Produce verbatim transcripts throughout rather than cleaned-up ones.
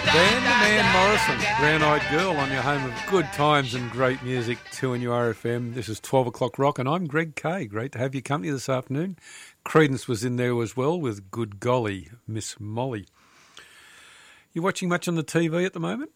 Van Man Morrison, Brown-Eyed Girl on your home of good times and great music, two N U R F M. This is twelve o'clock Rock and I'm Greg Kay. Great to have your company this afternoon. Creedence was in there as well with Good Golly, Miss Molly. You watching much on the T V at the moment?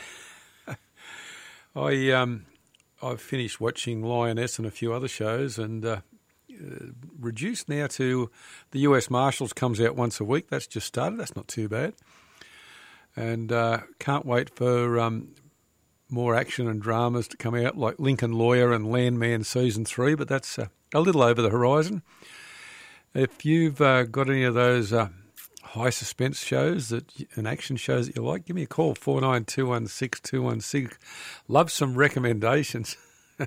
I, um, I've finished watching Lioness and a few other shows and uh, uh, reduced now to the U S Marshals comes out once a week. That's just started. That's not too bad. And uh, can't wait for um, more action and dramas to come out, like Lincoln Lawyer and Landman Season three, but that's uh, a little over the horizon. If you've uh, got any of those uh, high suspense shows that and action shows that you like, give me a call, four nine two one six two one six. Love some recommendations.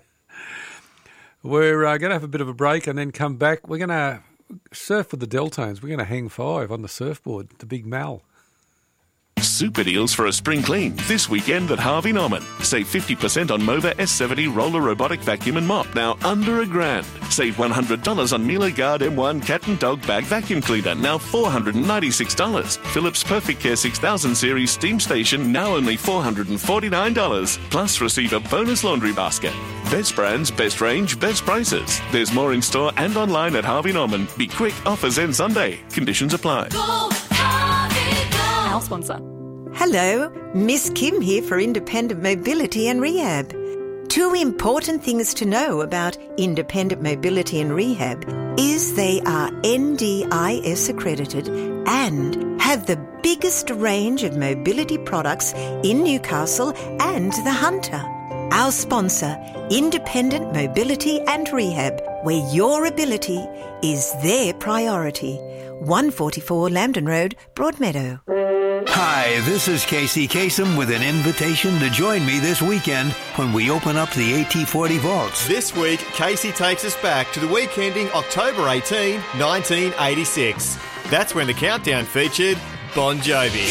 We're uh, going to have a bit of a break and then come back. We're going to surf with the Deltones. We're going to hang five on the surfboard, the Big Mal. Super deals for a spring clean this weekend at Harvey Norman. Save fifty percent on Mova S seventy roller robotic vacuum and mop, now under a grand. Save one hundred dollars on Miele Guard M one cat and dog bag vacuum cleaner, now four hundred ninety-six dollars. Philips Perfect Care six thousand series steam station, now only four hundred forty-nine dollars. Plus receive a bonus laundry basket. Best brands, best range, best prices. There's more in store and online at Harvey Norman. Be quick, offers end Sunday. Conditions apply. Go, Harvey, go. Our sponsor. Hello, Miss Kim here for Independent Mobility and Rehab. Two important things to know about Independent Mobility and Rehab is they are N D I S accredited and have the biggest range of mobility products in Newcastle and the Hunter. Our sponsor, Independent Mobility and Rehab, where your ability is their priority. one forty-four Lambton Road, Broadmeadow. Hi, this is Casey Kasem with an invitation to join me this weekend when we open up the A T forty vaults. This week, Casey takes us back to the week ending October eighteenth, nineteen eighty-six. That's when the countdown featured Bon Jovi,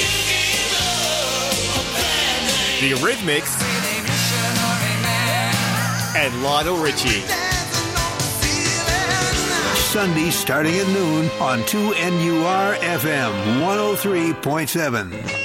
the Eurythmics, and Lionel Richie. Sunday starting at noon on two N U R F M one oh three point seven.